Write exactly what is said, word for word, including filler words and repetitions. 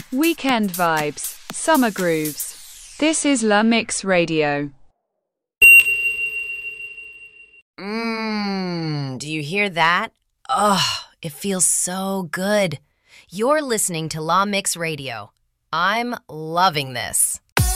Weekend vibes, summer grooves. This is La Mix Radio. Mmm, do you hear that? Oh, it feels so good. You're listening to La Mix Radio. I'm loving this.